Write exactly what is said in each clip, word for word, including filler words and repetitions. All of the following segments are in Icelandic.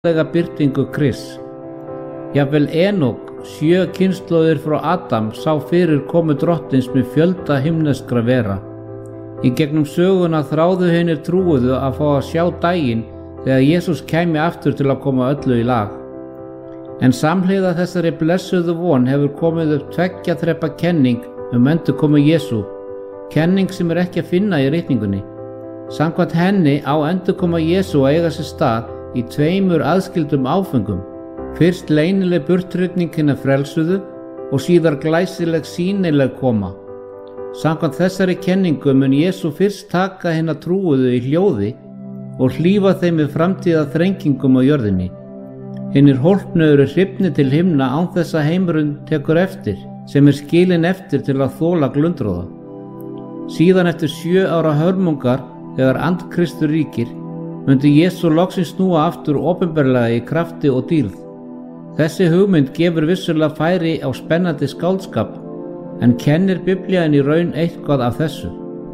lega birtingu Krists. Jafnvel Enok, sjö kynslóðir frá Adam, sá fyrir komu Drottins með fjölda himneskra vera. Í gegnum söguna þráðu hinir trúuðu að fá að sjá daginn þegar Jesús kæmi aftur til að koma öllu í lag. En samhliða þessari blessuðu von hefur komið upp tveggja þrepa kenning um endurkomu Jesú, kenning sem er ekki að finna í ritningunni. Samkvæmt henni á endurkoma Jesú að eiga sér stað í tveimur aðskildum áföngum, fyrst leynileg burtryggning hinna frelsuðu og síðar glæsileg sýnileg koma. Samkvæmt þessari kenningu mun Jesú fyrst taka hinna trúuðu í hljóði og hlífa þeim við framtíða þrengingum á jörðinni. Hinnir hólpnu eru hrifnir til himna án þess að heimurinn tekur eftir, sem er skilinn eftir til að þola glundroða. Síðan eftir sjö ára hörmungar, þegar andkristur ríkir, myndi Jesú loksins snúa aftur opinberlega í krafti og dýrð. Þessi hugmynd gefur vissulega færi á spennandi skáldskap, en kennir Biblían í raun eitthvað af þessu.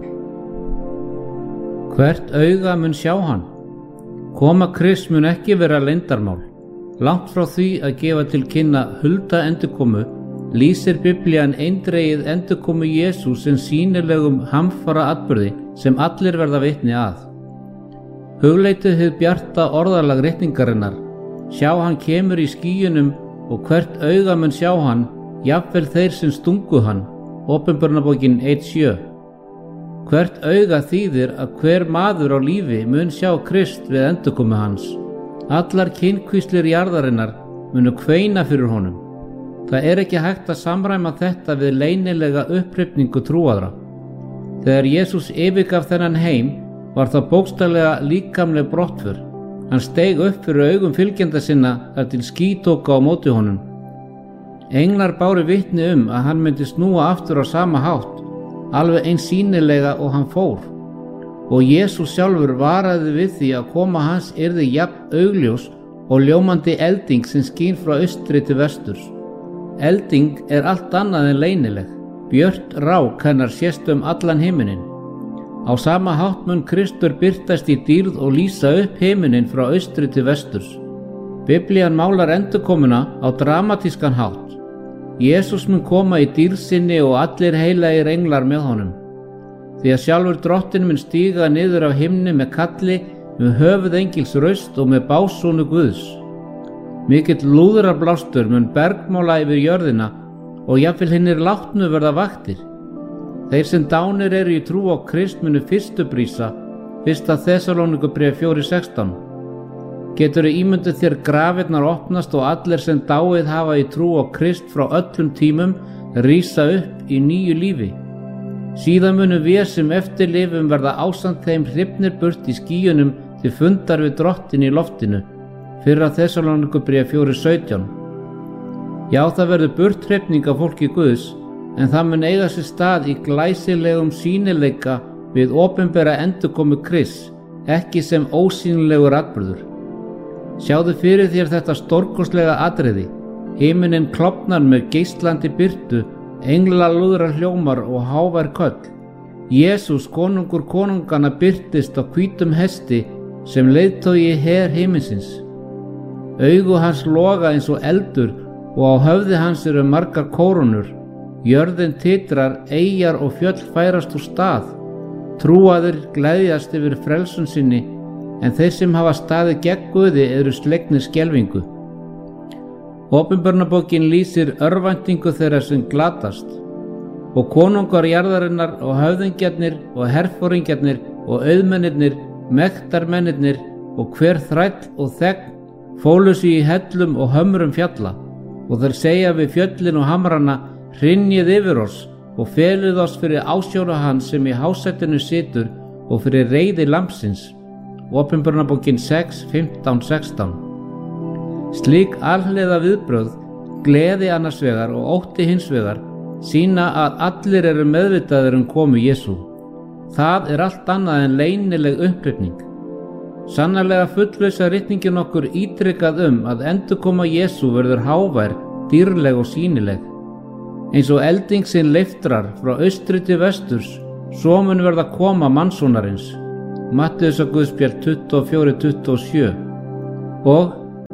Hvert auga mun sjá hann? Koma Krists mun ekki vera leyndarmál. Langt frá því að gefa til kynna hulda endurkomu, lýsir Biblían eindregið endurkomu Jesú sem sýnilegum hamfara atburði sem allir verða vitni að. Hugleitið hið bjarta orðalag ritningarinnar, sjá hann kemur í skýjunum og hvert auga mun sjá hann, jafnvel þeir sem stungu hann, Opinberunarbókin eitt sjö. Hvert auga þýðir að hver maður á lífi mun sjá Krist við endurkomu hans. Allar kynkvíslir jarðarinnar munu kveina fyrir honum. Það er ekki hægt að samræma þetta við leynilega upphrifningu trúaðra. Þegar Jesús yfirgaf þennan heim, var það bókstaflega líkamleg brottför. Hann steig upp fyrir augum fylgjenda sinna þar til ský tók á móti honum. Englar báru vitni um að hann myndi snúa aftur á sama hátt, alveg eins sýnilega og hann fór. Og Jesús sjálfur varaði við því að koma hans yrði jafn augljós og ljómandi elding sem skín frá austri til vesturs. Elding er allt annað en leynileg, björt rák hennar sést um allan himinin. Á sama hátt mun Kristur birtast í dýrð og lýsa upp himinin frá austri til vesturs. Biblían málar endurkomuna á dramatískan hátt. Jesús mun koma í dýrð sinni og allir heilagir englar með honum. Því að sjálfur Drottinn mun stíga niður af himni með kalli, með höfuð engils raust og með básúnu Guðs. Mikill lúðrablástur mun bergmála yfir jörðina og jafnvel hinnir látnu verða vaktir. Þeir sem dánir eru í trú á Krist munu fyrstu brísa, fyrsta Þessalónikubréf fjögur sextán. Geturðu ímyndið þér grafirnar opnast og allir sem dáið hafa í trú á Krist frá öllum tímum rísa upp í nýju lífi. Síðan munu við sem eftir lifum verða ásamt þeim hrifnir burt í skýjunum til fundar við Drottin í loftinu, fyrra Þessalónikubréf fjögur sautján. Já, það verður burthrifning af fólki Guðs, en það mun eiga sér stað í glæsilegum sýnileika við opinbera endurkomu Krists, ekki sem ósýnilegur atburður. Sjáðu fyrir þér þetta stórkostlega atriði. Himinin klofnar með geislandi birtu, engla lúðrar hljómar og hávær köll. Jesús, konungur konungana, birtist á hvítum hesti sem leiðtogi her himinsins. Augu hans loga eins og eldur og á höfði hans eru margar kórónur. Jörðin titrar, eyjar og fjöll færast úr stað. Trúaðir gleðjast yfir frelsun sinni, en þeir sem hafa staðið gegn Guði eru slegnir skelfingu. Opinberunarbókin lýsir örvæntingu þeirra sem glatast. Og konungar jarðarinnar og höfðingjarnir og herforingjarnir og auðmennirnir, mektarmennirnir og hver þræll og þegn fólu sig í hellum og hömrum fjalla, og þeir segja við fjöllin og hamrana: hrynjið yfir oss og felið oss fyrir ásjónu hans sem í hásætinu situr og fyrir reiði lambsins. Opinberunarbókin sex fimmtán sextán. Slík alhliða viðbrögð, gleði annars vegar og ótti hins vegar, sýna að allir eru meðvitaðir um komu Jesú. Það er allt annað en leynileg upphrifning. Sannarlega fullvissa ritningin okkur ítrekað um að endurkoma Jesú verður hávær, dýrleg og sýnileg. Eins og elding sinn leiftrar frá austri til vesturs, svo mun verða koma mannsonarins. Matteusarguðspjall tuttugu og fjögur tuttugu og sjö. Og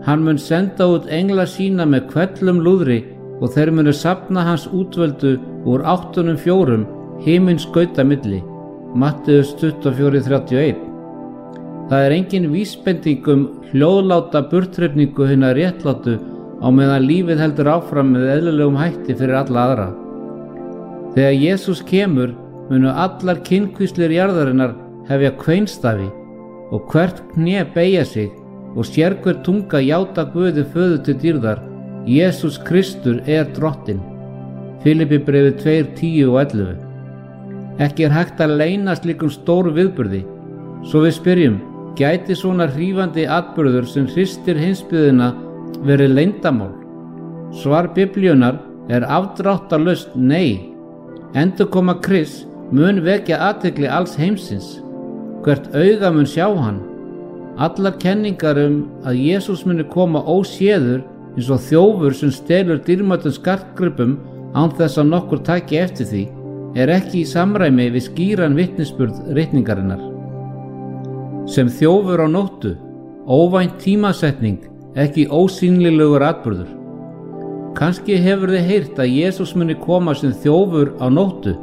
Hann mun senda út engla sína með hvellum lúðri og þeir munu safna hans útvöldu úr áttunum fjórum himins skauta milli. Matteus tuttugu og fjögur þrjátíu og eitt. Það er engin vísbending um hljóðláta burthrifningu hinna réttlátu á meðan lífið heldur áfram með eðlilegum hætti fyrir alla aðra. Þegar Jesús kemur munu allar kynkvíslir jarðarinnar hefja kveinstafi og hvert kné beygja sig og sérhver tunga játa Guði föður til dýrðar. Jesús Kristur er drottinn. Filippibréfið tvö, tíu og ellefu. Ekki er hægt að leyna slíkum stóru viðburði, svo við spyrjum, gæti svona hrífandi atburður sem hristir heimsbyggðina verið leyndamál? Svar Biblíunnar er afdráttarlaust nei. Endurkoma Krists mun vekja athygli alls heimsins. Hvert auga mun sjá hann. Allar kenningar um að Jesús muni koma óséður eins og þjófur sem stelur dýrmætum skartgripum án þess að nokkur taki eftir því, er ekki í samræmi við skýran vitnisburð ritningarinnar. Sem þjófur á nóttu, óvænt tímasetning, ekki ósýnilegur atburður. Kannski hefur þið heyrt að Jesús muni koma sem þjófur á nóttu.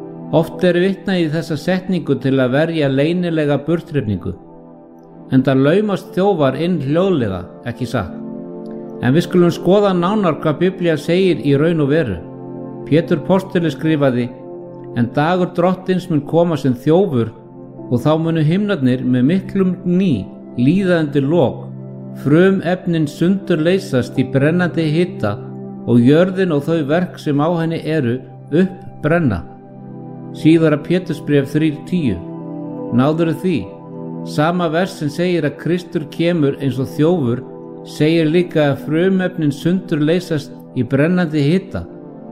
Oft er vitnað í þessa setningu til að verja leynilega burthrifningu. Enda laumast þjófar inn hljóðlega, ekki satt. En við skulum skoða nánar hvað Biblía segir í raun og veru. Pétur postuli skrifaði: En dagur drottins mun koma sem þjófur og þá munu himnarnir með miklum gný líða undir lok, frum efnin sundur leysast í brennandi hita og jörðin og þau verk sem á henni eru upp brenna. Síðara Pétursbréf þrjú tíu. Náðurðu því? Sama vers sem segir að Kristur kemur eins og þjófur segir líka að frumefnin sundur leysast í brennandi hita.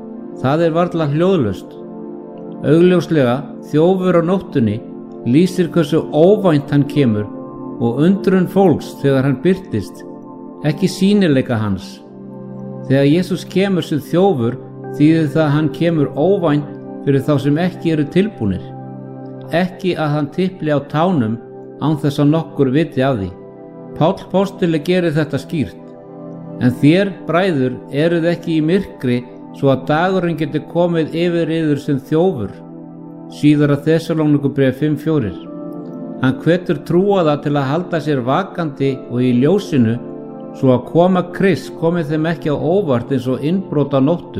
Það er varla hljóðlaust. Augljóslega þjófur á nóttunni lýsir hversu óvænt hann kemur og undrun fólks þegar hann birtist, ekki sýnileika hans. Þegar Jesús kemur sem þjófur þýðir það að hann kemur óvænt fyrir þá sem ekki eru tilbúnir. Ekki að hann tipli á tánum án þess að nokkur viti af því. Páll postuli gerir þetta skýrt. En þér, bræður, eruð ekki í myrkri svo að dagurinn geti komið yfir yður sem þjófur. Síðara Þessalónikubréf fimm fjögur. Hann hvetur trúaða til að halda sér vakandi og í ljósinu svo að koma Krists komið þeim ekki á óvart eins og innbrot á nóttu.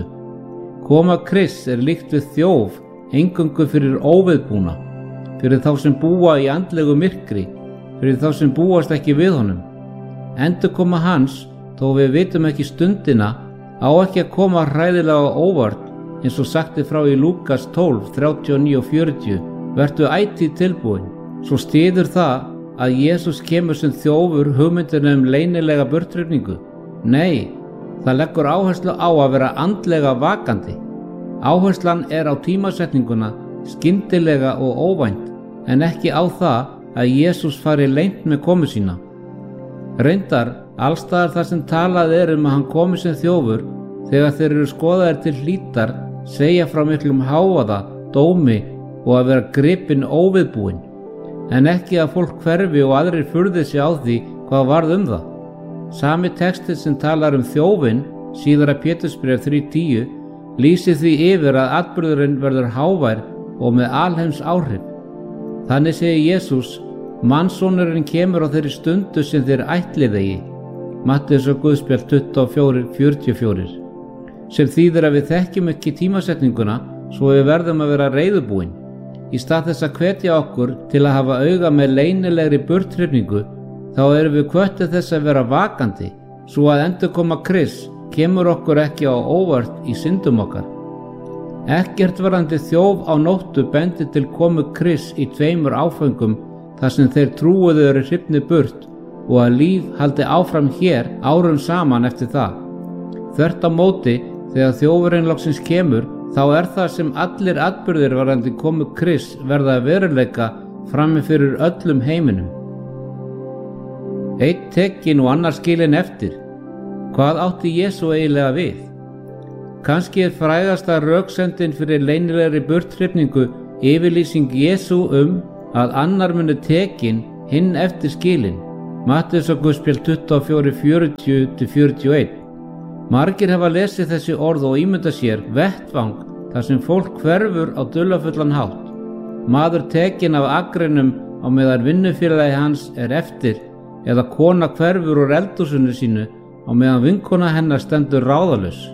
Koma Krists er líkt við þjóf eingöngu fyrir óviðbúna, fyrir þá sem búa í andlegu myrkri, fyrir þá sem búast ekki við honum. Endurkoma hans, þó við vitum ekki stundina, á ekki að koma hræðilega á óvart eins og sagti frá í Lúkas tólf, þrjátíu og níu og fjörutíu. Vertu ætíð tilbúin. Svo styður það að Jesús kemur sem þjófur hugmyndina um leynilega burthrifningu. Nei, það leggur áherslu á að vera andlega vakandi. Áherslan er á tímasetninguna, skyndilega og óvænt, en ekki á það að Jesús fari leynt með komu sína. Reyndar, allstaðar þar sem talað er um að hann komi sem þjófur, þegar þeir eru skoðaðir til hlítar, segja frá miklum hávaða, dómi og að vera gripinn óviðbúinn, en ekki að fólk hverfi og aðrir furði sig á því hvað varð um það. Sami texti sem talar um þjófinn, síðara Pétursbréf þrjú tíu, lýsir því yfir að atburðurinn verður hávær og með alheims áhrif. Þannig segir Jesús: Mannssonurinn kemur á þeirri stundu sem þeir ætlið eigi. Matteus og Guðspjall tuttugu og fjögur, fjörutíu og fjögur. Sem þýðir að við þekkjum ekki tímasetninguna svo við verðum að vera reiðubúin. Í stað þess að hvetja okkur til að hafa auga með leynilegri burthrifningu, þá erum við hvettir þess að vera vakandi, svo að endurkoma Krists kemur okkur ekki á óvart í syndum okkar. Ekkert varðandi þjóf á nóttu bendir til komu Krists í tveimur áföngum þar sem þeir trúuðu eru hrifnir burt og að líf haldi áfram hér árum saman eftir það. Þvert á móti, þegar þjófurinn loksins kemur, þá er það sem allir atburðir varðandi komu Krists verða að veruleika frammi fyrir öllum heiminum. Einn tekinn og annar skilinn eftir. Hvað átti Jesú eiginlega við? Kannski er frægasta röksemdin fyrir leynilegri burthrifningu yfirlýsing Jesú um að annar muni tekinn hinn eftir skilinn Matteusarguðspjall tuttugu og fjögur, fjörutíu til fjörutíu og eitt. Margir hafa lesið þessi orð og ímynda sér vettvang þar sem fólk hverfur á dularfullan hátt. Maður tekinn af akrinum á meðan vinnufélagi hans er eftir, eða kona hverfur úr eldhúsinu sínu á meðan vinkona hennar stendur ráðalaus.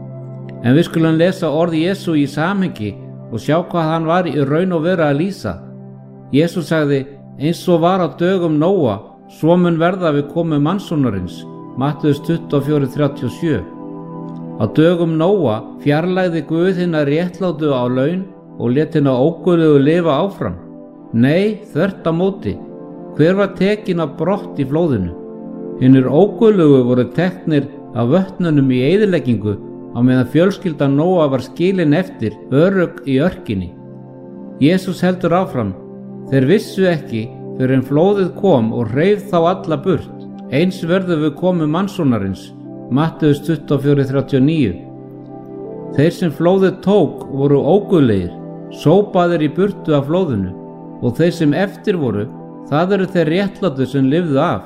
En við skulum lesa orð Jesú í samhengi og sjá hvað hann var í raun og veru að lýsa. Jesú sagði: eins og var á dögum Nóa, svo mun verða við komu mannssonarins. Matteus tuttugu og fjögur, þrjátíu og sjö. Á dögum Nóa fjarlægði Guð hina réttlátu á laun og lét hina óguðlegu lifa áfram. Nei, þvert á móti. Hver var tekinn af brott í flóðinu? Hinir óguðlegu voru teknir af vötnunum í eyðileggingu á meðan fjölskyldan Nóa var skilin eftir örugg í örkinni. Jesús heldur áfram: þeir vissu ekki fyrr en flóðið kom og hreif þá alla burt. Eins verður við komu mannssonarins. Matteus tuttugu og fjögur, þrjátíu og níu. Þeir sem flóðið tók voru óguðlegir, sópaðir í burtu af flóðinu, og þeir sem eftir voru, það eru þeir réttlátu sem lifðu af.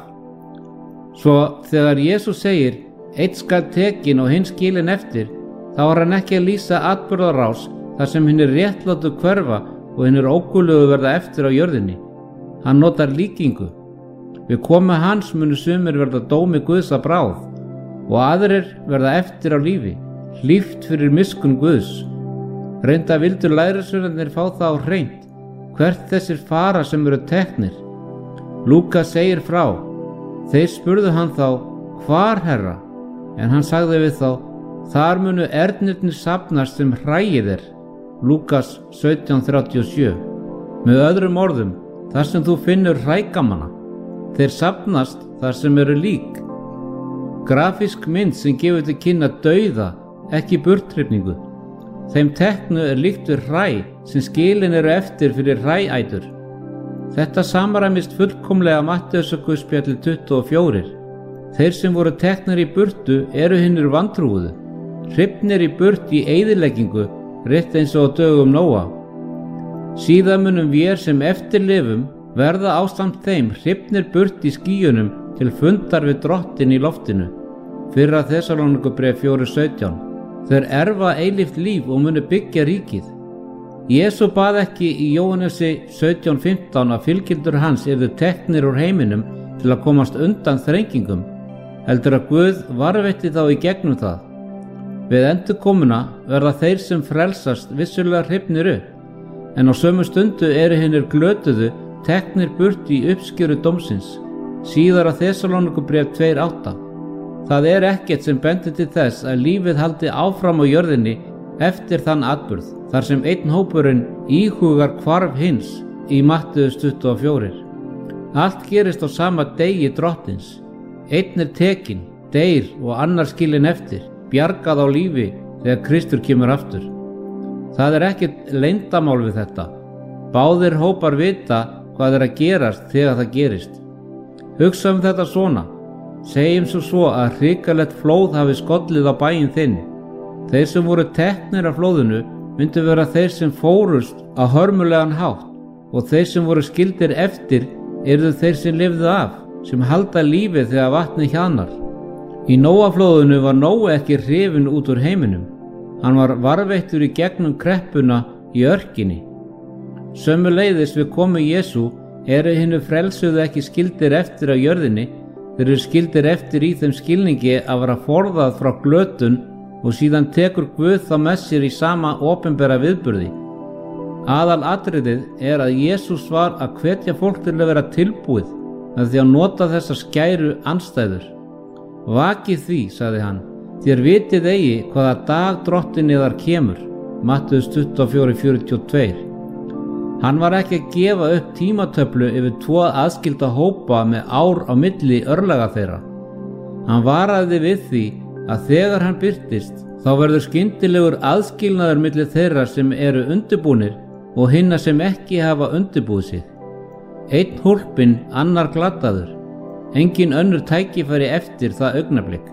Svo þegar Jesús segir: einn skal tekinn og hinn skilinn eftir, þá er hann ekki að lýsa atburðarás þar sem hinir réttlátu hverfa og hinir óguðlegu verða eftir á jörðinni. Hann notar líkingu. Við komu hans munu sumir verða dómi Guðs að bráð og aðrir verða eftir á lífi, hlíft fyrir miskunn Guðs. Reynda vildu lærisveinarnir fá það á hreint hvert þessir fara sem eru teknir. Lúkas segir frá: þeir spurðu hann þá: hvar, Herra? En hann sagði við þá: þar munu ernirnir safnast sem hræið er. Lúkas sautján, þrjátíu og sjö. Með öðrum orðum, þar sem þú finnur hrægammana, þeir safnast þar sem eru lík. Grafísk mynd sem gefur til kynna dauða, ekki burthrifningu. Þeim teknu er líkt við hræ sem skilin eru eftir fyrir hræætur. Þetta samræmist fullkomlega Matteusarguðspjalli tuttugu og fjögur. Þeir sem voru teknir í burtu eru hinir vantrúuðu, hrifnir í burt í eyðileggingu, rétt eins og á dögum Nóa. Síðan munum vér sem eftir lifum verða ásamt þeim hrifnir burt í skýjunum til fundar við drottin í loftinu. Fyrra Þessalónikubréf fjögur, sautján. Þeir erfa eilíft líf og munu byggja ríkið. Jesú bað ekki í Jóhannesi sautján, fimmtán að fylgjendur hans yrðu teknir úr heiminum til að komast undan þrengingum, heldur að Guð varveitti þá í gegnum það. Við endurkomuna verða þeir sem frelsast vissulega hrifnir upp, en á sömu stundu eru hinir glötuðu teknir burt í uppskjöru dómsins. Síðara Þessalónikubréf tvö, átta. Það er ekkert sem bendir til þess að lífið haldi áfram á jörðinni eftir þann atburð, þar sem einn hópurinn íhugar hvarf hins í Matteus tuttugu og fjögur. Allt gerist á sama degi drottins. Einn er tekinn, deyr og annar skilinn eftir, bjargað á lífi þegar Kristur kemur aftur. Það er ekkert leyndamál við þetta. Báðir hópar vita hvað er að gerast þegar það gerist. Hugsa um þetta svona: segjum svo svo að hrikalegt flóð hafi skollið á bæinn þinn. Þeir sem voru teknir af flóðinu myndu vera þeir sem fórust á hörmulegan hátt, og þeir sem voru skildir eftir yrðu þeir sem lifðu af, sem halda lífið þegar vatnið hjaðnar. Í Nóaflóðinu var Nói ekki hrifinn út úr heiminum. Hann var varveittur í gegnum kreppuna í örkinni. Sömuleiðis við komu Jesú eru hinu frelsuðu ekki skildir eftir á jörðinni. Þeir eru skildir eftir í þeim skilningi að vera forðað frá glötun, og síðan tekur Guð þá með sér í sama opinbera viðburði. Aðal atriðið er að Jesús var að hvetja fólk til að vera tilbúið með því að nota þessa skæru andstæður. Vakið því, sagði hann, þér vitið eigi hvaða dag drottin yðar kemur. Matteus tuttugu og fjögur, fjörutíu og tvö. Hann var ekki að gefa upp tímatöflu yfir tvo aðskilda hópa með ár á milli örlaga þeirra. Hann varaði við því að þegar hann birtist, þá verður skyndilegur aðskilnaður milli þeirra sem eru undirbúnir og hinna sem ekki hafa undirbúið sig. Einn hólpinn, annar glataður. Engin önnur tækifæri eftir það augnablik.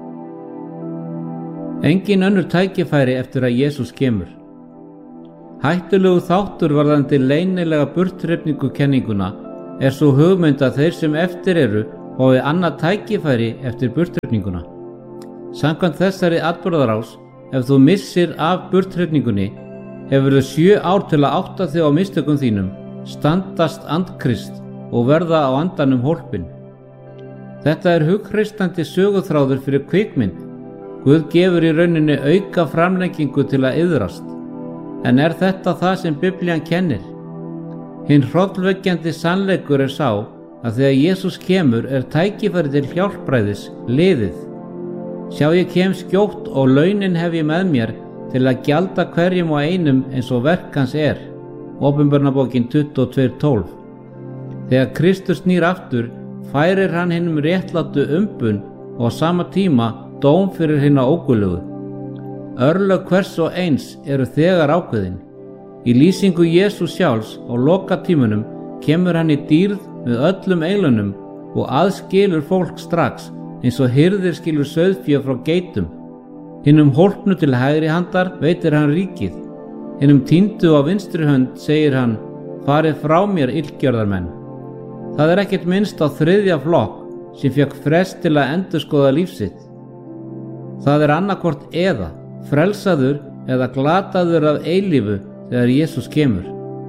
Engin önnur tækifæri eftir að Jesús kemur. Hættulegu þáttur varðandi leynilega burthrifningu kenninguna er svo hugmynd að þeir sem eftir eru fái annað tækifæri eftir burthrifninguna. Samkvæmt þessari atburðarás, ef þú missir af burthrifningunni, hefur þú sjö ár til að átta þig á mistökum þínum, standast andkrist og verða á andanum hólpin. Þetta er hughristandi söguþráður fyrir kvikmynd. Guð gefur í rauninni auka framlengingu til að iðrast. En er þetta það sem Biblían kennir? Hinn hrollvekjandi sannleikur er sá að þegar Jesús kemur er tækifæri til hjálpræðis liðið. Sjá, ég kem skjótt og launin hef ég með mér til að gjalda hverjum og einum eins og verk hans er. Opinberunarbókin tuttugu og tvö tólf. Þegar Kristur snýr aftur, færir hann hinum réttlátu umbun og á sama tíma dóm fyrir hinna ógulugu. Örlög hvers og eins eru þegar ákveðin. Í lýsingu Jesú sjálfs á lokatímunum kemur hann í dýrð með öllum eiglunum og aðskilur fólk strax eins og hirðir skilur sauðfé frá geitum. Hinum hólpnu til hægri handar veitir hann ríkið. Hinum týndu á vinstri hönd segir hann: farið frá mér, illgjörðarmenn. Það er ekkert minnst á þriðja flokk sem fékk frest til að endurskoða líf sitt. Það er annarkvort eða, frelsaður eða glataður af eilífu þegar Jesús kemur.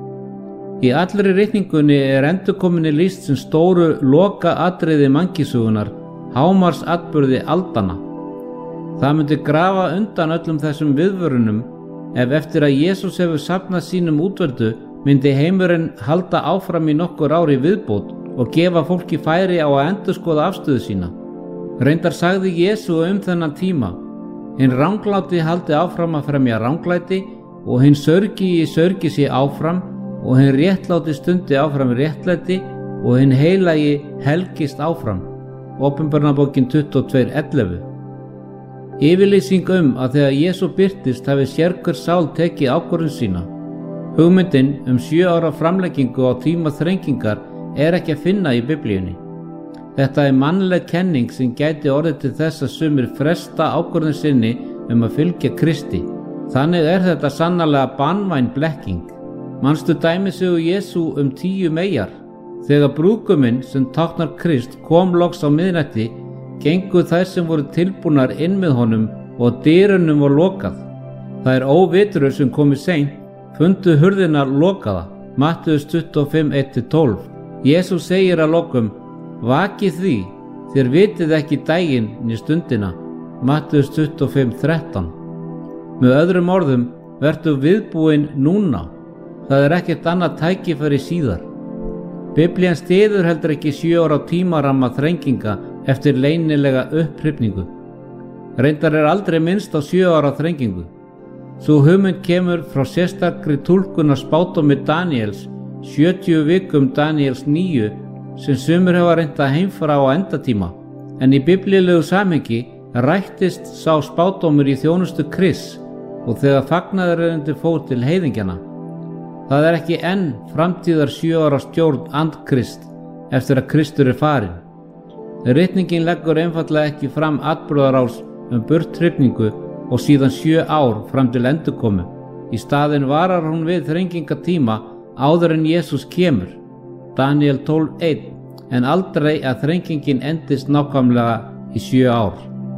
Í allri ritningunni er endurkominni lýst sem stóru loka atriði mannkynssögunnar, hámars atburði aldanna. Það myndi grafa undan öllum þessum viðvörunum ef eftir að Jesús hefur safnað sínum útvöldu myndi heimurinn halda áfram í nokkur ári viðbót og gefa fólki færi á að endurskoða afstöðu sína. Reyndar sagði Jesú um þennan tíma: hinn rangláti haldi áfram að fremja ranglæti og hinn sörgigi sörgi sig áfram og hinn réttláti stundi áfram réttlæti og hinn heilagi helgist áfram. Opinberunarbókin tuttugu og tvö ellefu. Yfirlýsing um að þegar Jesú birtist hafi sérhver sál tekið ákvörðun sína. Hugmyndin um sjö ára framleggingu á tíma þrengingar er ekki að finna í Biblíunni. Þetta er mannleg kenning sem gæti orðið til þess að sumir fresta ákvörðun sinni um að fylgja Kristi. Þannig er þetta sannarlega banvæn blekking. Manstu dæmisögu Jesú um tíu meyjar? Þegar brúðguminn sem táknar Krist kom loks á miðnætti, gengu þær sem voru tilbúnar inn með honum og dyrunum var lokað. Það er óvitrur sem komi seint, fundu hurðina lokaða. Mattheus tuttugu og fimm eitt til tólf. Jesús segir að lokum: vakið því, þér vitið ekki daginn né stundina. Mattheus tuttugu og fimm þrettán. Með öðrum orðum, vertu viðbúin núna. Það er ekkert annað tækifæri síðar. Biblían styður heldur ekki sjö ára tímaramma þrenginga eftir leynilega upphrifningu. Reyndar er aldrei minnst á sjö ára þrengingu. Sú hugmynd kemur frá sérstakri túlkun á spádómi Daníels, sjötíu vikum Daníels níu, sem sumir hafa reynt að heimfara á endatíma, en í biblíulegu samhengi rættist sá spádómur í þjónustu Krists og þegar fagnaðarerendi fór til heiðingjana. Það er ekki enn framtíðar sjö ára stjórn andkrist eftir að Kristur er farinn. Ritningin leggur einfaldlega ekki fram atburðarás um burthrifningu og síðan sjö ár fram til endurkomu. Í staðinn varar hún við þrengingatíma áður en Jesús kemur, Daníel tólf eitt, en aldrei að þrengingin endist nákvæmlega í sjö ár,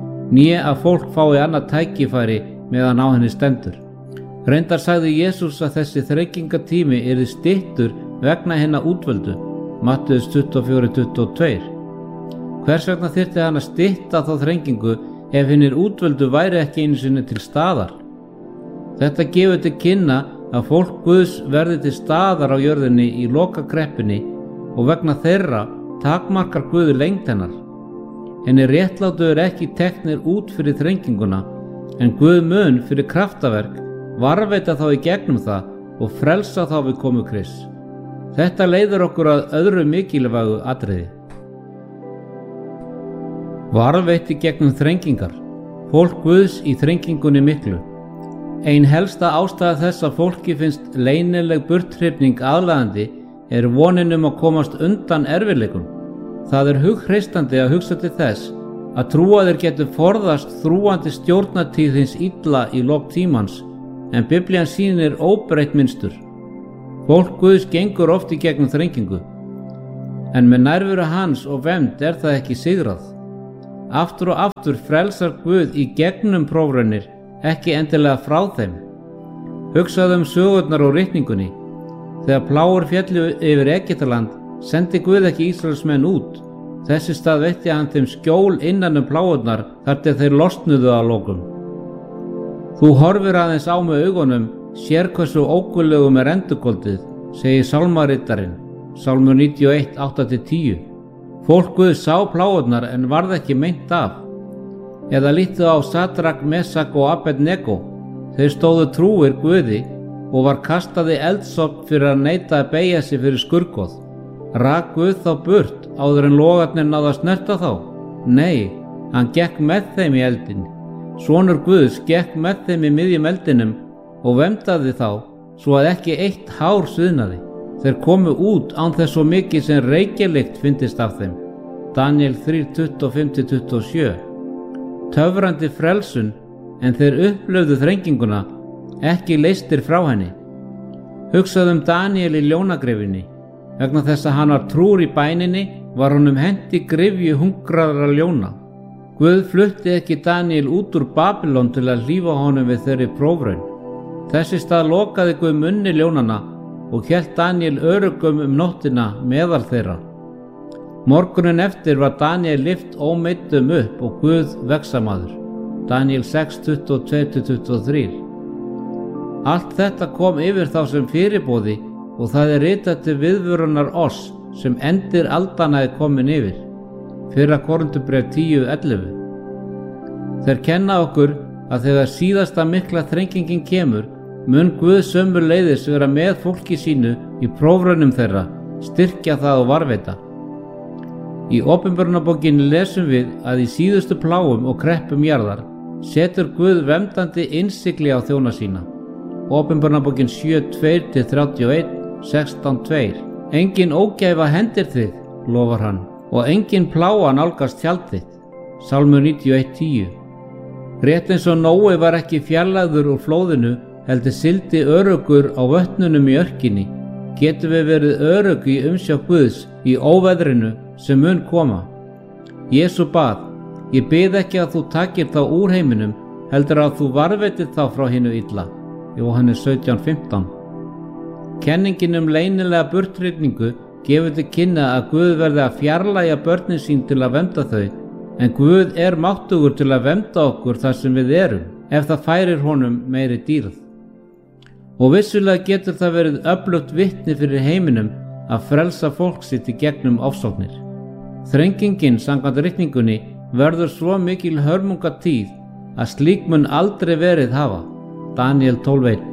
né að fólk fái annað tækifæri meðan á henni stendur. Reyndar sagði Jesús að þessi þrengingatími yrði styttur vegna hinna útvöldu, Mattheus tuttugu og fjögur tuttugu og tvö. Hvers vegna þyrfti hann að stytta þá þrengingu ef hinnir útvöldu væri ekki einu sinni til staðar? Þetta gefur til kynna að fólk Guðs verði til staðar á jörðinni í lokakreppunni og vegna þeirra takmarkar Guð lengd hennar. Henni réttlátu er ekki teknir út fyrir þrenginguna, en Guð mun fyrir kraftaverk varveita þá í gegnum það og frelsa þá við komu Krists. Þetta leiðir okkur að öðru mikilvægu atriði. Varveiti gegnum þrengingar. Fólk Guðs í þrengingunni miklu. Ein helsta ástæða þess að fólki finnst leynileg burthrifning aðlaðandi er vonin um að komast undan erfiðleikum. Það er hughristandi að hugsa til þess að trúaðir getur forðast þrúandi stjórnartíð hins illa í lok tímans, en Biblían sýnir óbreytt mynstur. Fólk Guðs gengur oft í gegnum þrengingu. en með nærveru hans og vernd er það ekki sigrað. Aftur og aftur frelsar Guð í gegnum prófraunir, ekki endilega frá þeim. Hugsaðu um sögurnar og ritningunni. Þegar plágur féllu yfir Egyptaland, sendi Guð ekki Ísraelsmenn út. Þess í stað veitti hann þeim skjól innan um plágurnar þar til þeir losnuðu að lokum. Þú horfir aðeins á með augunum, sér hversu óguðlegum er endurgoldið, segir sálmarittarinn, Sálmur níutíu og eitt, átta til tíu. Fólk Guð sá plágurnar en varð ekki meint af. Eða lítu á Sadrak, Mesak og Abednego. Þeir stóðu trúir Guði og var kastaði eldsopn fyrir að neita að beygja sig fyrir skurðgoð. Rak Guð þá burt áður en logarnir náðu að snerta þá? Nei, hann gekk með þeim í eldin. Sonur Guðs gekk með þeim í miðjum eldinum og verndaði þá svo að ekki eitt hár sviðnaði. Þeir komu út án þess svo mikið sem reykjarlykt fyndist af þeim. Daniel þrjú, tuttugu og fimm til tuttugu og sjö. Töfrandi frelsun, en þeir upplöfðu þrenginguna, ekki leystir frá henni. Hugsaðu um Daniel í ljónagryfjunni. Vegna þess að hann var trúr í bæninni, var honum hent í gryfju hungraðra ljóna. Guð flutti ekki Daniel út úr Babylon til að hlífa honum við þeirri prófraun. Þess í stað lokaði Guð munni ljónana og hélt Daniel öruggum um nóttina meðal þeirra. Morgunin eftir var Daniel lyft ómeiddur upp og Guð vegsamaður. Daniel sex, tuttugu og tvö til tuttugu og þrjú. Allt þetta kom yfir þá sem fyrirboði og það er ritað til viðvörunar oss sem endir aldanna er komin yfir. Fyrra Korinthubréf tíu, ellefu. Þeir kenna okkur að þegar síðasta mikla þrengingin kemur, mun Guð sömuleiðis vera með fólki sínu í prófraunum þeirra, styrkja það og varveita. Í Opinberunarbókinni lesum við að í síðustu plágum og kreppum jarðar setur Guð verndandi innsigli á þjóna sína. Opinberunarbókin sjö, tvö til þrjátíu og eitt, sextán, tvö. Engin ógæfa hendir þig, lofar hann, og engin plága nálgast tjald þitt. Sálmur níutíu og eitt, tíu. Rétt eins og Nói var ekki fjarlægður úr flóðinu, heldur sildi öruggur á vötnunum í örkinni, getum við verið örugg í umsjá Guðs í óveðrinu sem mun koma. Jesú bað, ég bið ekki að þú takir þá úr heiminum, heldur að þú varveitir þá frá hinu illa. Jóhannes sautján, fimmtán. Kenningin um leynilega burthrifningu gefur til kynna að Guð verði að fjarlægja börnin sín til að vernda þau, en Guð er máttugur til að vernda okkur þar sem við erum, ef það færir honum meiri dýrð. Og vissulega getur það verið öflugt vitni fyrir heiminum að frelsa fólk sitt í gegnum ofsóknir. Þrengingin samkvæmt ritningunni verður svo mikil hörmungatíð að slík mun aldrei verið hafa. Daniel tólf, eitt.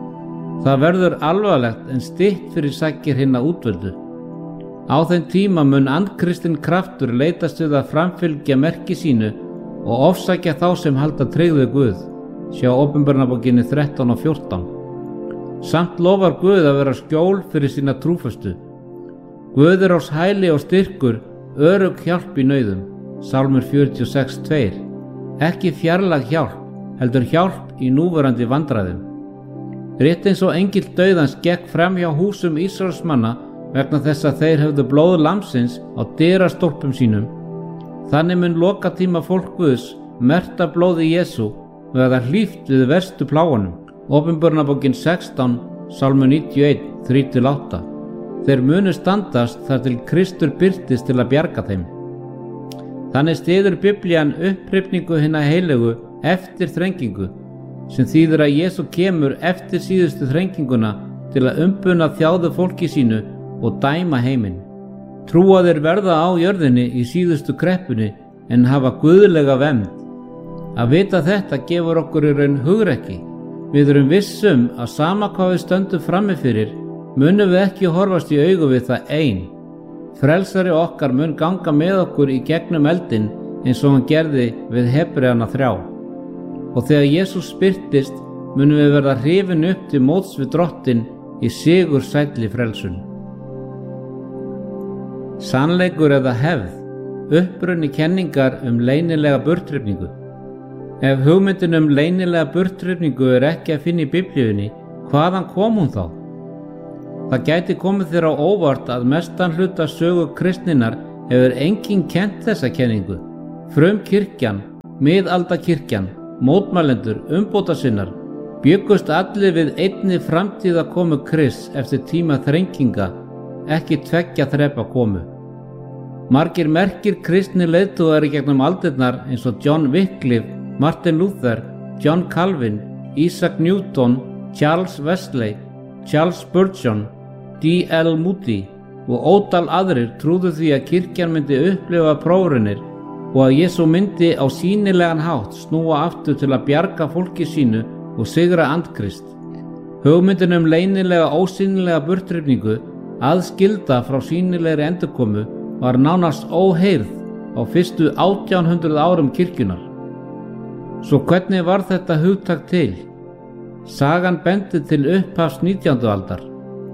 Það verður alvarlegt en stytt fyrir sakir hinna útvöldu. Á þeim tíma mun andkristinn kraftur leitast við að framfylgja merki sínu og ofsækja þá sem halda tryggð við Guð. Sjá Opinberunarbókinni þrettán og fjórtán. Samt lofar Guð að vera skjól fyrir sína trúföstu. Guð er ás hæli og styrkur, örugg hjálp í nauðum. Sálmur fjörutíu og sex, tvö. Ekki fjarlæg hjálp, heldur hjálp í núverandi vandræðum. Rétt eins og engill dauðans gekk fram hjá húsum Ísraelsmanna vegna þess að þeir höfðu blóð lambsins á dyrastólpum sínum. Þannig mun lokatíma fólk Guðs merkta blóði Jesú verða hlíft við verstu plágunum. Opinberunarbókin sextán, Sálmur níutíu og eitt, þrjú til átta. Þeir munu standast þar til Kristur birtist til að bjarga þeim. Þannig styður Biblían upphrifningu hinna heilegu eftir þrengingu, sem þýðir að Jesú kemur eftir síðustu þrenginguna til að umbuna þjáðu fólki sínu og dæma heiminn. Trúaðir verða á jörðinni í síðustu kreppunni en hafa guðlega vernd. Að vita þetta gefur okkur í raun hugrekki. Við erum vissum að sama hvað við stöndum frammi fyrir, munum við ekki horfast í augu við það ein. Frelsari okkar mun ganga með okkur í gegnum eldin eins og hann gerði við Hebreana þrjá. Og þegar Jesús birtist, munum við verða hrifin upp til móts við Drottinn í sigur sælli frelsun. Sannleikur eða hefð, upprunni kenningar um leynilega burthrifningu. Ef hugmyndin um leynilega burthrifningu er ekki að finna í Biblíunni, hvaðan kom hún þá? Það gæti komið þér á óvart að mestan hluta sögu kristninnar hefur enginn kennt þessa kenningu. Frumkirkjan, miðaldakirkjan, mótmælendur, umbótasinnar bjuggust allir við einni framtíða komu Krists eftir tíma þrenginga, ekki tveggja þrepa komu. Margir merkir kristni leiðtogar í gegnum aldirnar eins og John Wycliffe, Martin Luther, John Calvin, Isaac Newton, Charles Wesley, Charles Spurgeon, D L Moody og ótal aðrir trúðu því að kirkjan myndi upplifa prófraunir og að Jesú myndi á sýnilegan hátt snúa aftur til að bjarga fólki sínu og sigra andkrist. Hugmyndin um leynilega ósýnilega burthrifningu, aðskilda frá sýnilegri endurkomu, var nánast óheyrð á fyrstu átján hundruð árum kirkjunar. Svo hvernig var þetta hugtak til? Sagan bendir til upphafs nítjándu aldar.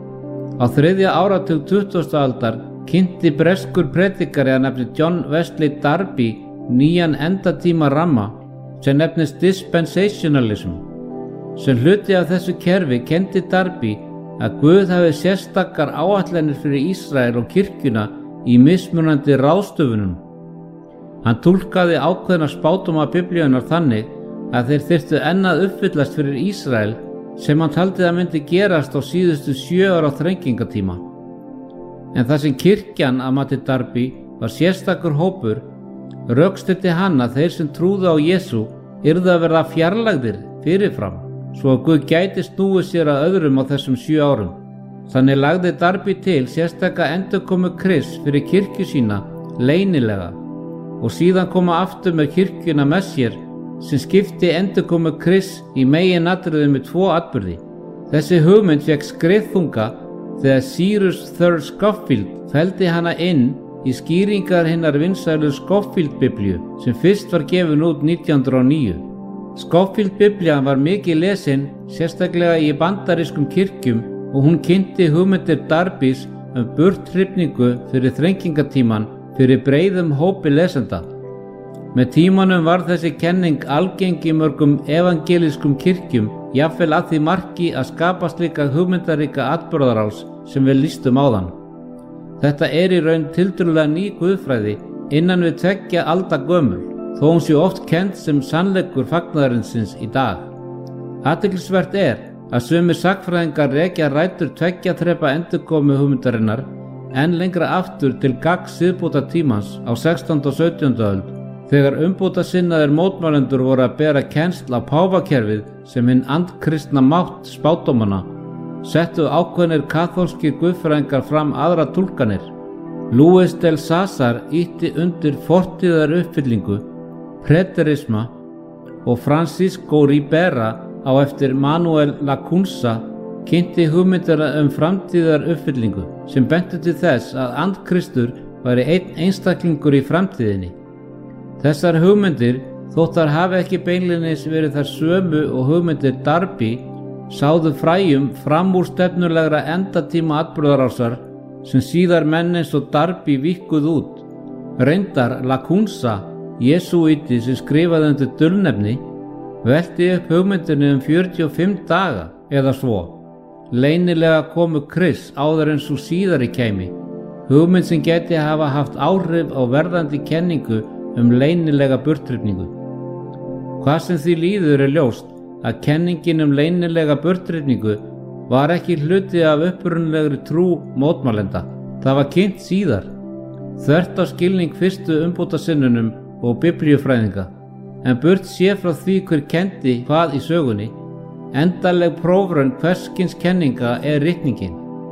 Á þriðja áratug tuttugustu aldar kynnti breskur predikari að nefni John Wesley Darby nýjan endatíma ramma sem nefnist dispensationalism. Sem hluti af þessu kerfi kenndi Darby að Guð hafi sérstakar áætlanir fyrir Ísrael og kirkjuna í mismunandi ráðstöfunum. Hann túlkaði ákveðna spádóma Biblíunnar þannig að þeir þyrftu enn að uppfyllast fyrir Ísrael sem hann taldi að myndi gerast á síðustu sjö ára þrengingatíma. En þar sem kirkjan að mati Darby var sérstakur hópur, rökstuddi hann að þeir sem trúðu á Jesú yrðu að verða fjarlægðir fyrirfram, svo að Guð gæti snúið sér að öðrum á þessum sjö árum. Þannig lagði Darby til sérstaka endurkomu Krists fyrir kirkju sína leynilega og síðan koma aftur með kirkjuna með sér sem skipti endurkomu Krists í meginatriðum með tvo atburði. Þessi hugmynd fékk skriðþunga þegar Cyrus þriðji Scofield felldi hana inn í skýringar hinnar vinsælu Scofield-biblíu sem fyrst var gefin út nítján hundruð og níu. Scofield-biblían var mikið lesin, sérstaklega í bandarískum kirkjum, og hún kynnti hugmyndir Darbys um burthrifningu fyrir þrengingatíman fyrir breiðum hópi lesenda. Með tímanum var þessi kenning algeng í mörgum evangelískum kirkjum, jafnvel að því marki að skapa slíka hugmyndaríka atburðarás sem við lýstum áðan. Þetta er í raun tiltölulega ný guðfræði innan við tveggja alda gömul, þó hún sé oft kennd sem sannleikur fagnaðarinsins í dag. Athyglisvert er að sumir sagnfræðingar rekja rætur tveggja þrepa endurkomu hugmyndarinnar enn lengra aftur til gagns siðbóta tímans á sextándu og sautjándu öld, þegar umbótasinnaðir mótmælendur voru að bera kennsl á páfakerfið sem hinn andkristna mátt spádómanna, settu ákveðnir kaþólskir guðfræðingar fram aðra túlkanir. Louis del Sazar ýtti undir fortíðar uppfyllingu, preterisma, og Francisco Ribera á eftir Manuel Lacunza kynnti hugmyndina um framtíðar uppfyllingu sem benti til þess að andkristur væri einn einstaklingur í framtíðinni. Þessar hugmyndir, þótt þar hafi ekki beinlínis verið þær sömu og hugmyndir Darby, sáðu fræjum fram úr stefnulegra endatíma atburðarásar sem síðar menn eins og Darby víkkuð út. Reyndar Lacunza, jesúíti sem skrifaði undir dulnefni, velti upp hugmyndinni um fjörutíu og fimm daga eða svo. Leynilega komu Krists áður en svo síðari kæmi, hugmynd sem geti hafa haft áhrif á verðandi kenningu um leynilega burthrifningu. Hvað sem því líður er ljóst að kenningin um leynilega burthrifningu var ekki hluti af upprunalegri trú mótmælenda. Það var kynnt síðar, þvert á skilning fyrstu umbótasinnunum og biblíufræðinga, en burt sé frá því hver kendi hvað í sögunni. Endanleg prófraun hverskins kenninga er ritningin.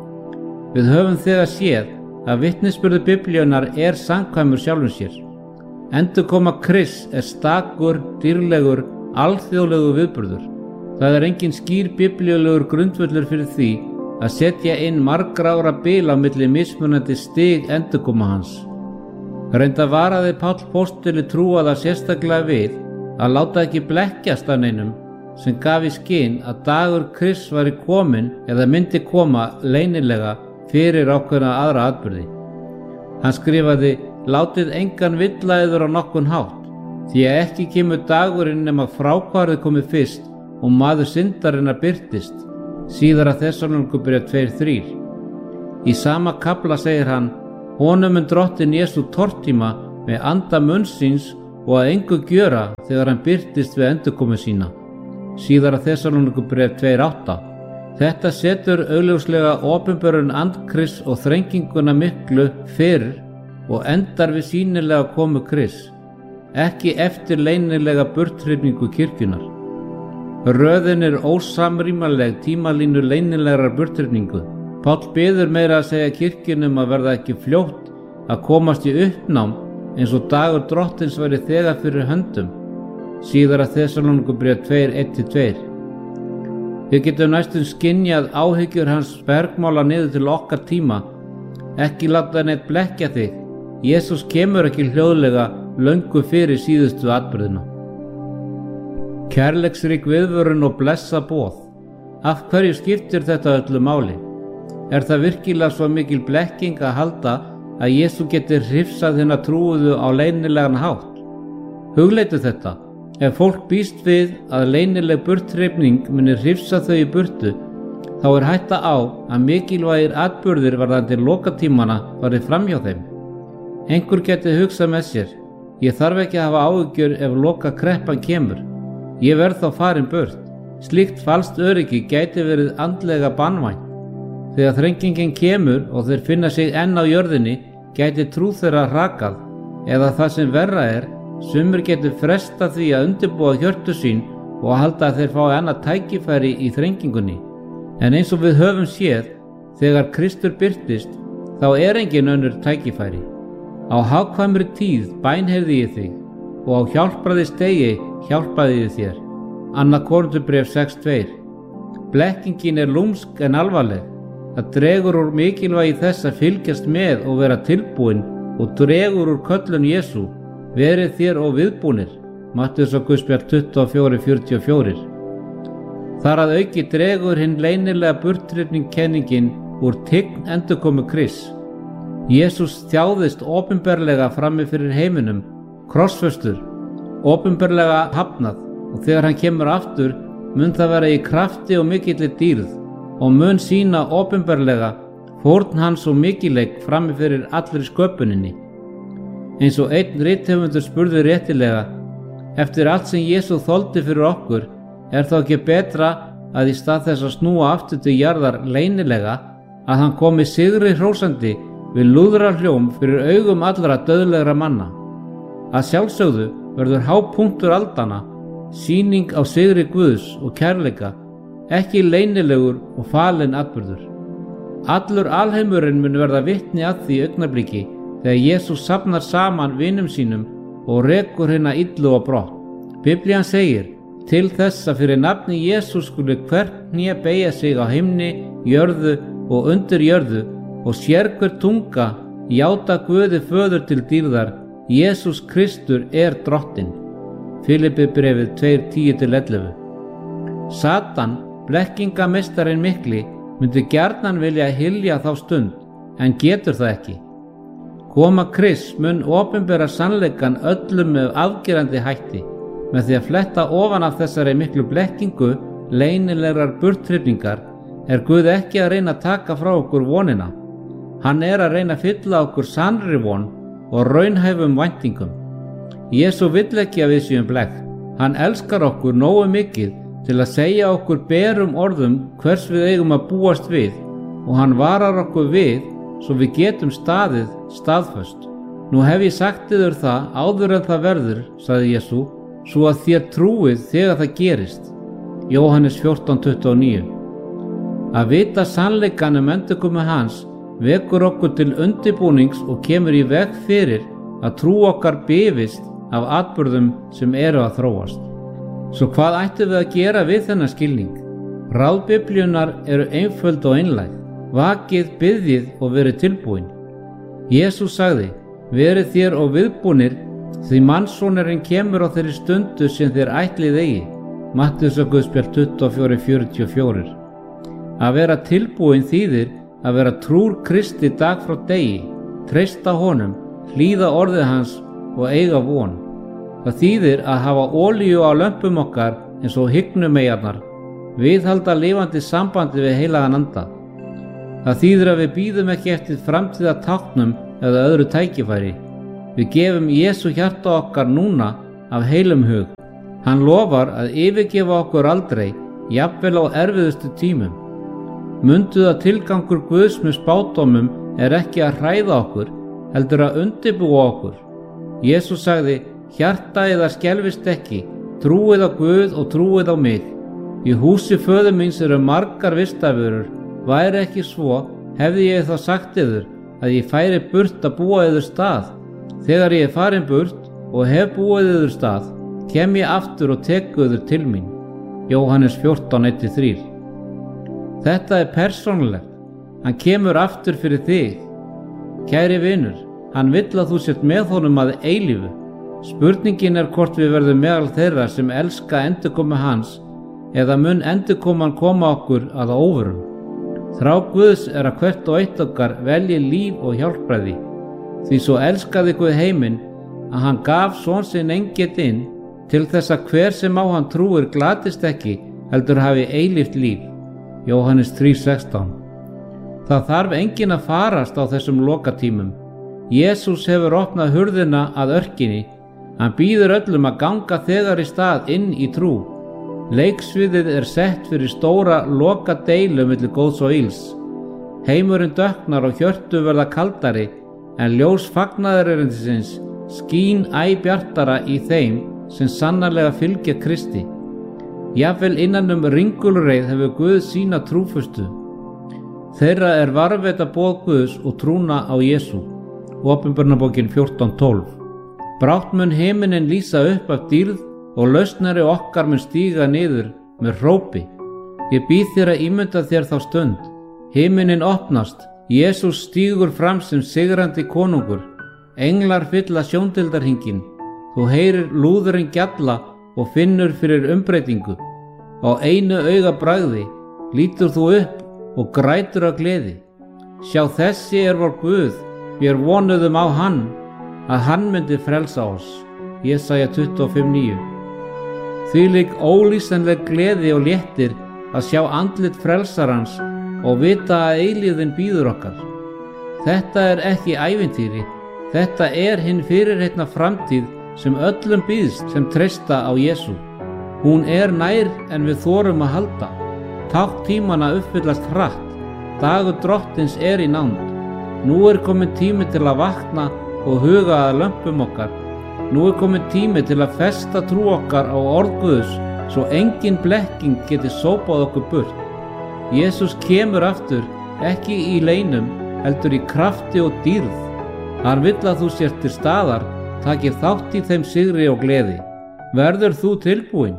Við höfum þegar séð að vitnisburður biblíunnar er samkvæmur sjálfum sér. Endurkoma Krists er stakur, dýrlegur, alþjóðlegu viðburður. Það er engin skýr biblíulegur grundvöllur fyrir því að setja inn margra ára bil á milli mismunandi stig endurkoma hans. Reynda varaði Páll postuli trúaða sérstaklega við að láta ekki blekkjast af neinum sem gaf í skyn að dagur Krists væri kominn eða myndi koma leynilega fyrir ákveðna aðra atburði. Hann skrifaði: látið engan villa yður á nokkun hátt, því að ekki kemur dagurinn nema frákvarðið komi fyrst og maður syndarinnar birtist. Síðara Þessalóníkubréf tvö þrjú. Í sama kafla segir hann: honum mun Drottinn Jesú tortíma með anda munns síns og að engu gjöra þegar hann birtist við endurkomu sína. Síðara Þessalóníkubréf tvö átta. Þetta setur augljóslega opinberun andkrists og þrenginguna miklu fyrr og endar við sýnilega komu Krists, ekki eftir leynilega burthrifningu kirkjunar. Röðin er ósamrýmanleg tímalínu leynilegrar burthrifningu. Páll biður meira að segja kirkjunum að verða ekki fljótt að komast í uppnám eins og dagur Drottins væri þegar fyrir höndum. Síðara Þessalóníkubréf tvö eitt til tvö. Við getum næstum skynjað áhyggjur hans bergmála niður til okkar tíma. Ekki láta neitt blekkja þig. Jesús kemur ekki hljóðlega löngu fyrir síðustu atburðina. Kærleiksrík viðvörun og blessa boð. Af hverju skiptir þetta öllu máli? Er það virkilega svo mikil blekking að halda að Jesú geti hrifsað hina trúuðu á leynilegan hátt? Hugleitu þetta. Ef fólk býst við að leynileg burthrifning muni hrifsa þau í burtu, þá er hætta á að mikilvægir atburðir varðandi lokatímana farið framhjá þeim. Einhver geti hugsað með sér: ég þarf ekki að hafa áhyggjur ef loka kreppan kemur. Ég verð þá farin burt. Slíkt falskt öryggi gæti verið andlega banvænt. Þegar þrengingin kemur og þeir finna sig enn á jörðinni, gæti trú þeirra hrakað, eða það sem verra er, sumir getur fresta því að undirbúa hjörtu sín og að halda að þeir fái annað tækifæri í þrengingunni. En eins og við höfum séð, þegar Kristur birtist, þá er engin önnur tækifæri. Á hagkvæmri tíð bænheyrði ég þig og á hjálpraði stegi hjálpaði ég þér. Annað Korinthubréf sex tvö. Blekkingin er lúmsk en alvarleg. Það dregur úr mikilvægi þess að fylgjast með og vera tilbúin og dregur úr köllun Jesú: verið þér og viðbúnir. Matteusarguðspjall tuttugu og fjögur fjörutíu og fjögur. Þar að auki dregur hinn leynilega burthrifning kenningin úr tign endurkomu Krists. Jesús þjáðist opinberlega frammi fyrir heiminum, krossfestur, opinberlega hafnað, og þegar hann kemur aftur mun það vera í krafti og mikilli dýrð og mun sýna opinberlega fórn hans og mikilleik frammi fyrir allri sköpuninni. Eins og einn rithöfundur spurði réttilega: eftir allt sem Jesú þoldi fyrir okkur, er þá ekki betra að í stað þess að snúa aftur til jarðar leynilega, að hann komi sigri hrósandi við lúðrarhljóm fyrir augum allra dauðlegra manna? Að sjálfsögðu verður hápunktur aldanna sýning á sigri Guðs og kærleika, ekki leynilegur og falinn atburður. Allur alheimurinn mun verða vitni að því augnabliki þegar Jesús safnar saman vinum sínum og rekur hina illu á brott. Biblían segir: til þess að fyrir nafni Jesús skuli hvert hné beygja sig á himni, jörðu og undir jörðu, og sérhver tunga játa Guði föður til dýrðar: Jesús Kristur er Drottinn. Filippibréfið tvö tíu til ellefu. Satan, blekkingameistarinn mikli, myndi gjarnan vilja hylja þá stund, en getur það ekki. Koma Krists mun opinbera sannleikann öllum með afgerandi hætti. Með því að fletta ofan af þessari miklu blekkingu leynilegrar burthrifningar er Guð ekki að reyna að taka frá okkur vonina. Hann er að reyna að fylla okkur sannri von og raunhæfum væntingum. Jesú vill ekki að við séum blekkt. Hann elskar okkur nógu mikið til að segja okkur berum orðum hvers við eigum að búast við, og hann varar okkur við svo við getum staðið staðföst. Nú hef ég sagt yður það áður en það verður, sagði Jesú, svo að þér trúið þegar það gerist. Jóhannes fjórtán tuttugu og níu. Að vita sannleikann um endurkomu hans vekur okkur til undirbúnings og kemur í veg fyrir að trú okkar bifist af atburðum sem eru að þróast. Svo hvað ættum við að gera við þennan skilning? Ráð Biblíunnar eru einföld og einlæg. Vakið, biðjið og verið tilbúin. Jesús sagði: verið þér og viðbúnir, því mannssonurinn kemur á þeirri stundu sem þér ætlið eigi. Matteusarguðspjall tuttugu og fjögur fjörutíu og fjögur. Að vera tilbúin þýðir að vera trúr Kristi dag frá degi, treysta honum, hlýða orðið hans og eiga von. Það þýðir að hafa olíu á lömpum okkar eins og hyggnumeyjarnar, viðhalda lifandi sambandi við heilagan anda. Það þýðir að við bíðum ekki eftir framtíða táknum eða öðru tækifæri. Við gefum Jesú hjarta okkar núna af heilum hug. Hann lofar að yfirgefa okkur aldrei, jafnvel á erfiðustu tímum. Mundu að tilgangur Guðs með spádómum er ekki að hræða okkur, heldur að undirbúa okkur. Jesús sagði, hjarta yðar skelfist ekki, trúið á Guð og trúið á mig. Í húsi föður míns eru margar vistarverur, væri ekki svo, hefði ég þá sagt yður að ég færi burt að búa yður stað. Þegar ég er farin burt og hef búið yður stað, kem ég aftur og teku yður til mín. Jóhannes fjórtán, eitt til þrjú. Þetta er persónulegt. Hann kemur aftur fyrir þig. Kæri vinur, hann vill að þú sért með honum að eilífu. Spurningin er hvort við verðum meðal þeirra sem elska endurkomu hans eða mun endurkoman koma okkur að óvörum. Þrá Guðs er að hvert og eitt okkar velji líf og hjálpræði. Því svo elskaði Guð heiminn að hann gaf son sinn einget inn til þess að hver sem á hann trúir glatist ekki, heldur hafi eilíft líf. Jóhannes þrjú, sextán. Það þarf enginn að farast á þessum lokatímum. Jesús hefur opnað hurðina að örkinni. Hann býður öllum að ganga þegar í stað inn í trú. Leiksviðið er sett fyrir stóra loka deilu milli góðs og ills. Heimurinn dökknar og hjörtu verða kaldari, en ljós fagnaðarerindisins skín æ bjartara í þeim sem sannarlega fylgja Kristi. Jafnvel innan um ringulreið hefur Guð sína trúfustu. Þeirra er varðveita boð Guðs og trúna á Jesú. Opinberunarbókin fjórtán, tólf. Brátt mun himinin lýsa upp af dýrð og lausnari okkar mun stíga niður með hrópi. Ég býð þér að ímynda þér þá stund. Himinin opnast, Jesús stígur fram sem sigrandi konungur. Englar fylla sjóndeildarhringinn. Þú heyrir lúðurinn gjalla og finnur fyrir umbreytingu. Á einu auga bragði lítur þú upp og grætur af gleði. Sjá, þessi er vor Guð, við vonuðum á hann, að hann myndi frelsa oss. Jesaja tuttugu og fimm, níu. Þvílík ólýsanleg gleði og léttir að sjá andlit frelsarans og vita að eilífðin bíður okkar. Þetta er ekki ævintýri, þetta er hinn fyrirheitna framtíð sem öllum býðst sem treysta á Jesú. Hún er nær en við þorum að halda. Tákn tímanna uppfyllast hratt, dagur drottins er í nánd. Nú er komin tími til að vakna og huga að lömpum okkar. Nú er komin tími til að festa trú okkar á orð Guðs, svo engin blekking geti sópað okkur burt. Jesús kemur aftur, ekki í leinum, heldur í krafti og dýrð. Hann vill að þú sért til staðar, takir þátt í þeim sigri og gleði. Verður þú tilbúinn?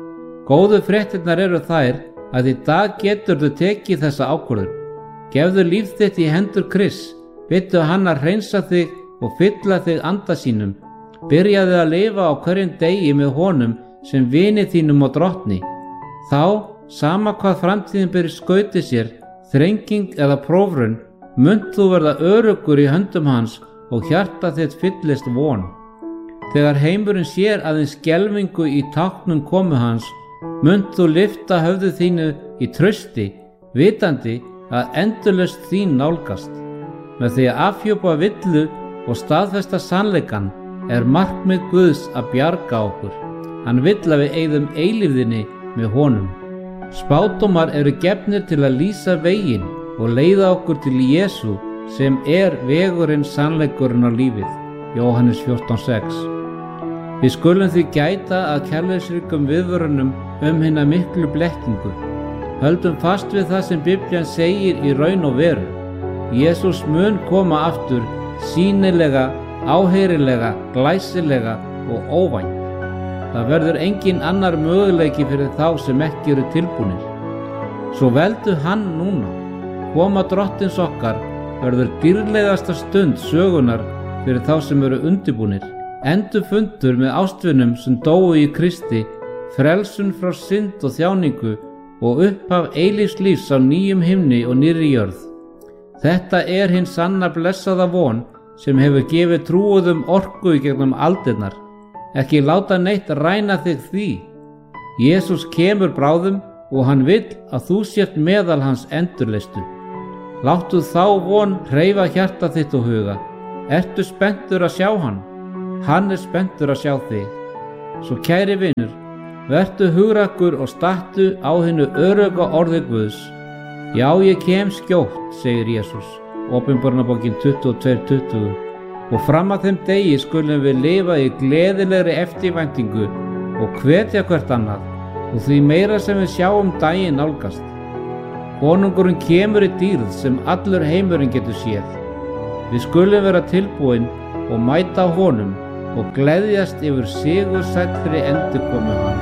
Góðu fréttirnar eru þær að í dag geturðu tekið þessa ákvörðun. Gefðu líf þitt í hendur Krists, biðdu hann að hreinsa þig og fylla þig anda sínum. Byrjaðu að lifa á hverjum degi með honum sem vini þínum og drottni. Þá, sama hvað framtíðin ber í skauti sér, þrenging eða prófrun, munt þú verða öruggur í höndum hans og hjarta þitt fyllist von. Þegar heimurinn sér aðeins skelfingu í táknum komu hans, munt þú lyfta höfðu þínu í trausti, vitandi að endurlausn þín nálgast. Með því að afhjúpa villu og staðfesta sannleikann er markmið Guðs að bjarga okkur. Hann vill að við eyðum eilífðinni með honum. Spádómar eru gefnir til að lýsa veginn og leiða okkur til Jesú sem er vegurinn, sannleikurinn og lífið. Jóhannes fjórtán, sex. Við skulum því gæta að kærleiksríkum viðvörunum um hina miklu blekkingu. Höldum fast við það sem Biblían segir í raun og veru. Jesús mun koma aftur, sýnilega, áheyrilega, glæsilega og óvænt. Það verður engin annar möguleiki fyrir þá sem ekki eru tilbúnir. Svo veldu hann núna. Koma drottins okkar verður dýrlegasta stund sögunar fyrir þá sem eru undirbúnir. Endurfundur með ástvinum sem dóu í Kristi, frelsun frá synd og þjáningu og upphaf eilífs lífs á nýjum himni og nýrri jörð. Þetta er hinn sanna blessaða von sem hefur gefið trúuðum orku í gegnum aldirnar. Ekki láta neitt ræna þig því. Jesús kemur bráðum og hann vill að þú sért meðal hans endurleistu. Láttu þá von hreyfa hjarta þitt og huga. Ertu spenntur að sjá hann? Hann er spenntur að sjá þig. Svo kæri vinur, vertu hugrakkur og stattu á hinu örugga orði Guðs. Já, ég kem skjótt, segir Jesús, Åpenbarunarbókin tuttugu og tvö tuttugu. Og fram að þeim degi skulum við lifa í gleðilegri eftirvæntingu og hvetja hvert annað, og því meira sem við sjáum daginn nálgast. Konungurinn kemur í dýrð sem allur heimurinn getur séð. Við skulum vera tilbúin og mæta honum og gleðjast yfir sigursællri endurkomu hans.